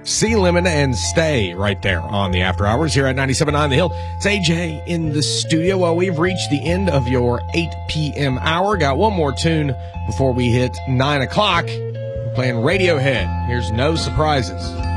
Sea Lemon and Stay right there on the After Hours here at 97.9 The Hill. It's AJ in the studio. Well, we've reached the end of your 8 p.m. hour. Got one more tune before we hit 9 o'clock. We're playing Radiohead. Here's No Surprises.